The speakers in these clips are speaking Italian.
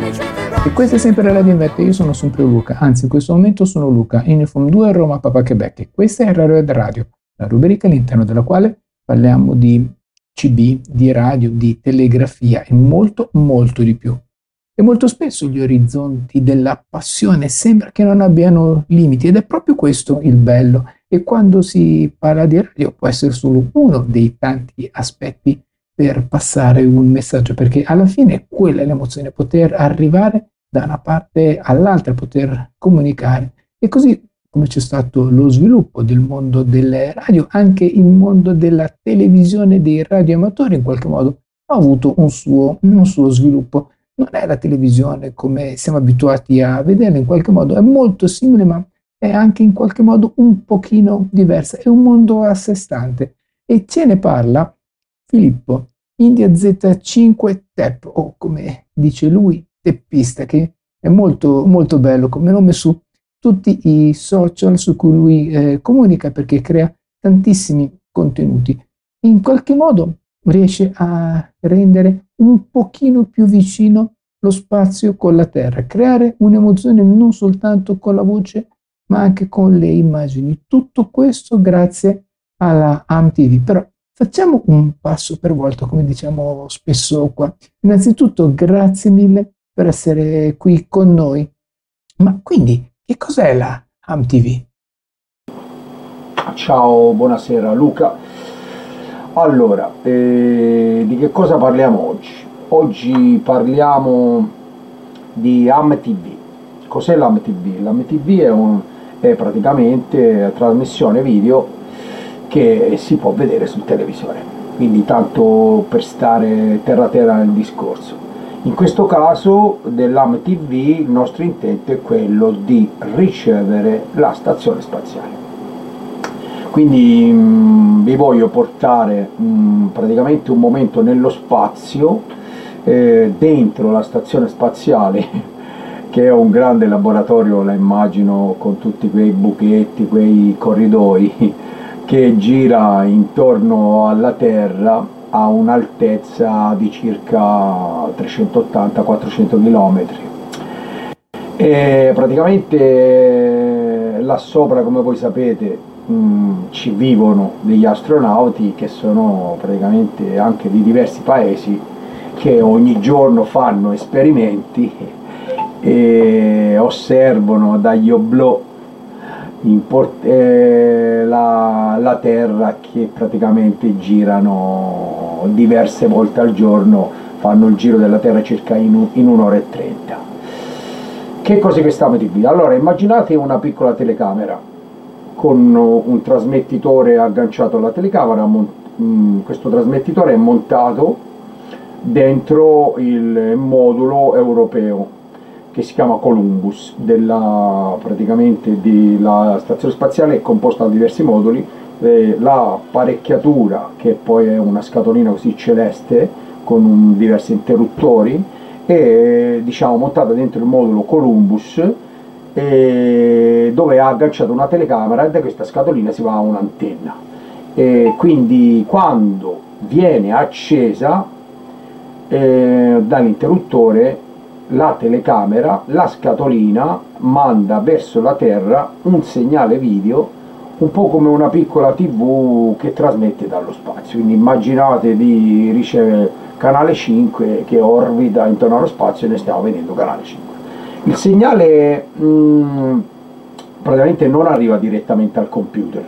E questa è sempre Radio Inverte, io sono sempre Luca, anzi in questo momento sono Luca, in Uniform 2 Roma Papa Quebec, e questa è Radio Ed Radio, la rubrica all'interno della quale parliamo di CB, di radio, di telegrafia e molto molto di più. E molto spesso gli orizzonti della passione sembra che non abbiano limiti, ed è proprio questo il bello. E quando si parla di radio può essere solo uno dei tanti aspetti per passare un messaggio, perché alla fine quella è l'emozione, poter arrivare da una parte all'altra, poter comunicare. E così come c'è stato lo sviluppo del mondo delle radio, anche il mondo della televisione dei radioamatori in qualche modo ha avuto un suo sviluppo. Non è la televisione come siamo abituati a vederla, in qualche modo è molto simile, ma è anche in qualche modo un pochino diversa, è un mondo a sé stante. E ce ne parla Filippo, India Z5 Tep, o come dice lui, teppista, che è molto, molto bello come nome su tutti i social su cui lui comunica, perché crea tantissimi contenuti. In qualche modo riesce a rendere un pochino più vicino lo spazio con la terra, creare un'emozione non soltanto con la voce, ma anche con le immagini. Tutto questo grazie alla AMTV. Però facciamo un passo per volta, come diciamo spesso qua. Innanzitutto, grazie mille per essere qui con noi. Ma quindi, che cos'è la AMTV? Ciao, buonasera Luca. Allora, di che cosa parliamo oggi? Oggi parliamo di AMTV. Cos'è l'AMTV? L'AMTV è praticamente una trasmissione video che si può vedere sul televisore, quindi tanto per stare terra a terra nel discorso. In questo caso dell'AMTV il nostro intento è quello di ricevere la stazione spaziale. Quindi vi voglio portare praticamente un momento nello spazio, dentro la stazione spaziale, che è un grande laboratorio, la immagino, con tutti quei buchetti, quei corridoi, che gira intorno alla Terra a un'altezza di circa 380-400 km. E praticamente là sopra, come voi sapete, ci vivono degli astronauti che sono praticamente anche di diversi paesi, che ogni giorno fanno esperimenti e osservano dagli oblò la Terra, che praticamente girano diverse volte al giorno, fanno il giro della Terra circa in un'ora e 30. Che cos'è questa AMTV? Allora, immaginate una piccola telecamera con un trasmettitore agganciato alla telecamera. Questo trasmettitore è montato dentro il modulo europeo che si chiama Columbus, praticamente la stazione spaziale è composta da diversi moduli. L'apparecchiatura, che poi è una scatolina così celeste con diversi interruttori, è diciamo montata dentro il modulo Columbus, dove è agganciata una telecamera, e da questa scatolina si va a un'antenna, e quindi quando viene accesa dall'interruttore la telecamera, la scatolina manda verso la Terra un segnale video, un po' come una piccola TV che trasmette dallo spazio. Quindi immaginate di ricevere canale 5 che orbita intorno allo spazio e noi stiamo vedendo canale 5. Il segnale praticamente non arriva direttamente al computer,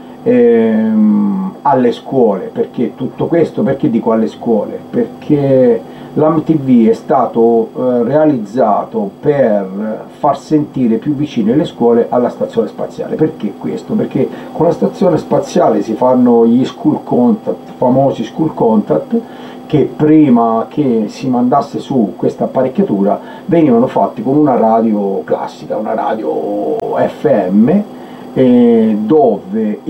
alle scuole. Perché tutto questo? Perché dico alle scuole? Perché l'AMTV è stato realizzato per far sentire più vicine le scuole alla stazione spaziale. Perché questo? Perché con la stazione spaziale si fanno gli school contact, famosi school contact, che prima che si mandasse su questa apparecchiatura venivano fatti con una radio classica, una radio FM, dove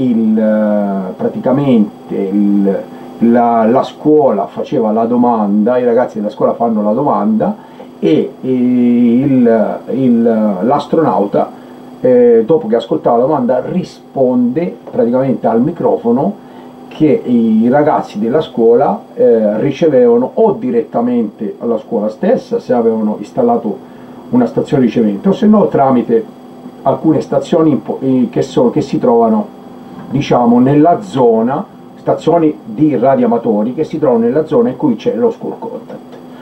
praticamente la scuola faceva la domanda, i ragazzi della scuola fanno la domanda, e l'astronauta, dopo che ascoltava la domanda, risponde praticamente al microfono, che i ragazzi della scuola ricevevano o direttamente alla scuola stessa, se avevano installato una stazione ricevente, o se no tramite alcune stazioni che si trovano, diciamo, nella zona, stazioni di radioamatori che si trovano nella zona in cui c'è lo school contact.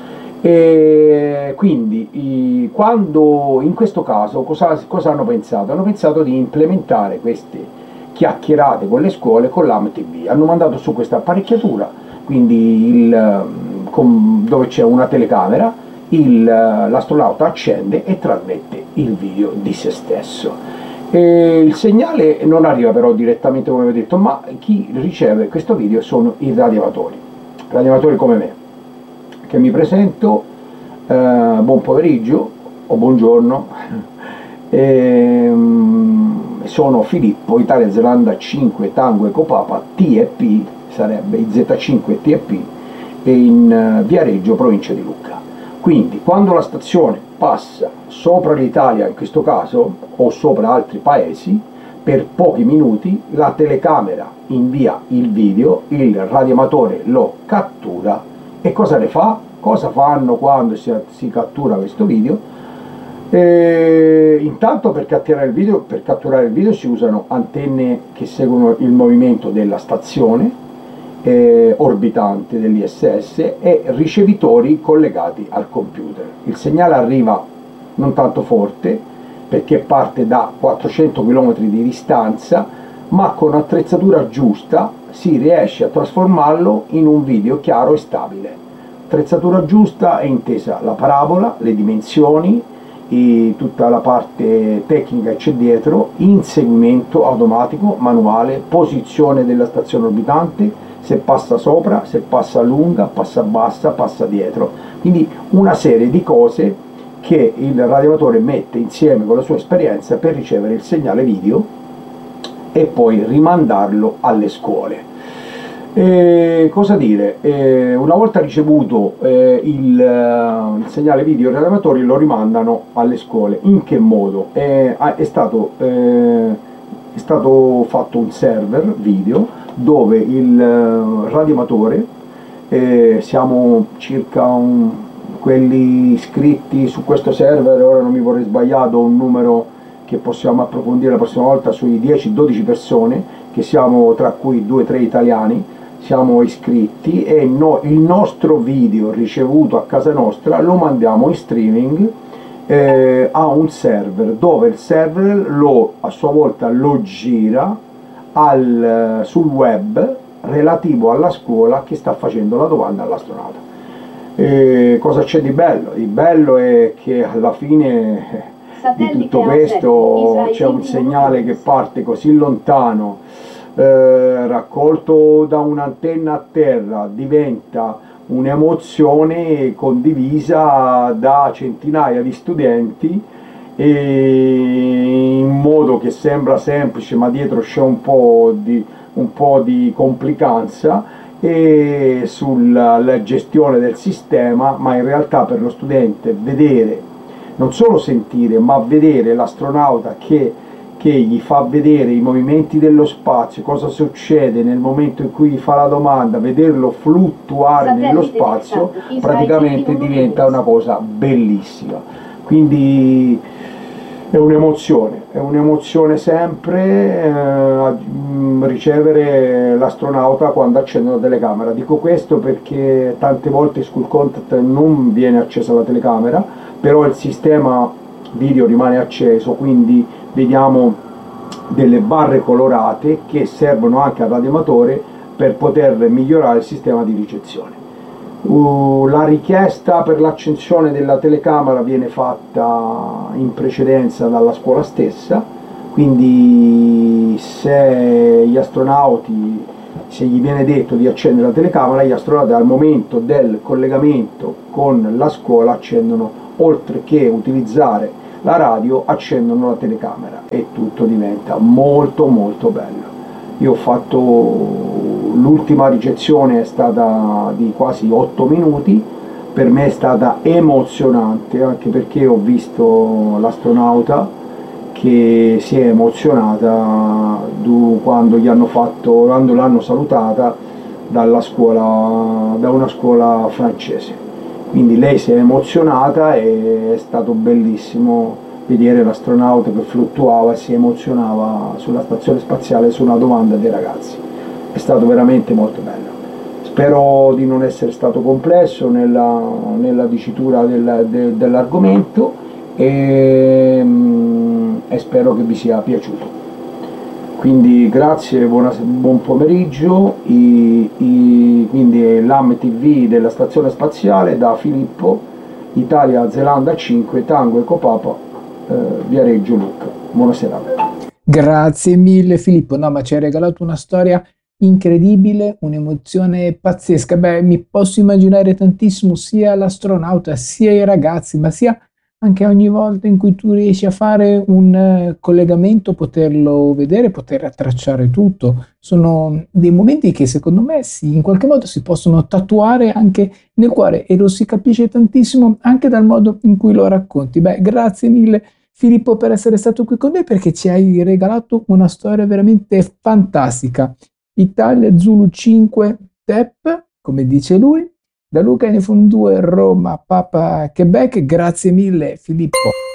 E quindi quando in questo caso cosa hanno pensato? Hanno pensato di implementare queste chiacchierate con le scuole con l'AMTV. Hanno mandato su questa apparecchiatura, quindi dove c'è una telecamera, l'astronauta accende e trasmette il video di se stesso. Il segnale non arriva però direttamente, come vi ho detto, ma chi riceve questo video sono i radioamatori come me, che mi presento. Buon pomeriggio o buongiorno. Sono Filippo, Italia Zelanda 5 Tango Eco Papa TEP, sarebbe Z5 TEP, e in Viareggio, provincia di Lucca. Quindi quando la stazione passa sopra l'Italia, in questo caso, o sopra altri paesi, per pochi minuti la telecamera invia il video, il radioamatore lo cattura. E cosa ne fa? Cosa fanno quando si cattura questo video? Intanto per catturare il video si usano antenne che seguono il movimento della stazione orbitante dell'ISS e ricevitori collegati al computer. Il segnale arriva non tanto forte perché parte da 400 km di distanza, ma con attrezzatura giusta si riesce a trasformarlo in un video chiaro e stabile. Attrezzatura giusta è intesa la parabola, le dimensioni, tutta la parte tecnica che c'è dietro, inseguimento automatico, manuale, posizione della stazione orbitante, se passa sopra, se passa lunga, passa bassa, passa dietro. Quindi una serie di cose che il radioamatore mette insieme con la sua esperienza per ricevere il segnale video e poi rimandarlo alle scuole. Cosa dire? Una volta ricevuto il segnale video, i radioamatori lo rimandano alle scuole. In che modo? È stato fatto un server video dove il radioamatore, siamo circa quelli iscritti su questo server, ora non mi vorrei sbagliare, un numero che possiamo approfondire la prossima volta, sui 10-12 persone, che siamo tra cui 2-3 italiani, siamo iscritti, e il nostro video ricevuto a casa nostra lo mandiamo in streaming a un server, dove il server a sua volta lo gira sul web relativo alla scuola che sta facendo la domanda all'astronauta. Cosa c'è di bello? Il bello è che alla fine di tutto questo c'è un segnale che parte così lontano, raccolto da un'antenna a terra, diventa un'emozione condivisa da centinaia di studenti, e in modo che sembra semplice, ma dietro c'è un po' di complicanza e sulla gestione del sistema, ma in realtà per lo studente vedere, non solo sentire, ma vedere l'astronauta che gli fa vedere i movimenti dello spazio, cosa succede nel momento in cui fa la domanda, vederlo fluttuare nello spazio, praticamente diventa una cosa bellissima. Quindi è un'emozione sempre ricevere l'astronauta quando accende la telecamera. Dico questo perché tante volte School Contact non viene accesa la telecamera, però il sistema video rimane acceso, quindi vediamo delle barre colorate che servono anche al radioamatore per poter migliorare il sistema di ricezione. La richiesta per l'accensione della telecamera viene fatta in precedenza dalla scuola stessa, quindi se gli astronauti, se gli viene detto di accendere la telecamera, gli astronauti al momento del collegamento con la scuola accendono, oltre che utilizzare la radio, accendono la telecamera e tutto diventa molto molto bello. Io ho fatto, l'ultima ricezione è stata di quasi 8 minuti, per me è stata emozionante, anche perché ho visto l'astronauta che si è emozionata quando l'hanno salutata da una scuola francese. Quindi lei si è emozionata e è stato bellissimo vedere l'astronauta che fluttuava e si emozionava sulla stazione spaziale su una domanda dei ragazzi. È stato veramente molto bello. Spero di non essere stato complesso nella dicitura dell'argomento e spero che vi sia piaciuto. Quindi grazie, buon pomeriggio. Quindi è l'AMTV della stazione spaziale da Filippo, Italia Zelanda 5, Tango Eco Papa, Viareggio Lucca. Buonasera. Grazie mille Filippo, no, ma ci hai regalato una storia incredibile, un'emozione pazzesca. Beh, mi posso immaginare tantissimo sia l'astronauta sia i ragazzi, ma sia anche ogni volta in cui tu riesci a fare un collegamento, poterlo vedere, poter tracciare tutto. Sono dei momenti che secondo me in qualche modo si possono tatuare anche nel cuore e lo si capisce tantissimo anche dal modo in cui lo racconti. Beh, grazie mille Filippo per essere stato qui con noi, perché ci hai regalato una storia veramente fantastica. Italia Zulu 5 TEP, come dice lui, da Luca Infom 2 Roma Papa Quebec. Grazie mille Filippo.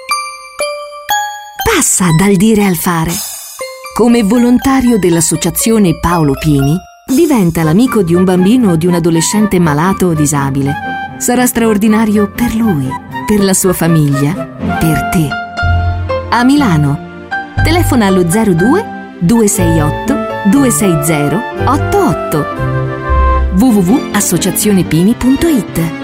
Passa dal dire al fare. Come volontario dell'associazione Paolo Pini, diventa l'amico di un bambino o di un adolescente malato o disabile. Sarà straordinario per lui, per la sua famiglia, per te. A Milano, telefona allo 02 268 260 88 www.associazionepini.it.